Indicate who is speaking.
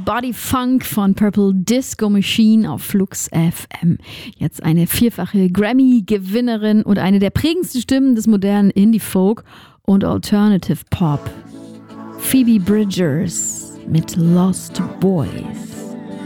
Speaker 1: Body Funk von Purple Disco Machine auf Flux FM. Jetzt eine vierfache Grammy-Gewinnerin und eine der prägendsten Stimmen des modernen Indie-Folk und Alternative Pop. Phoebe Bridgers mit Lost Boys.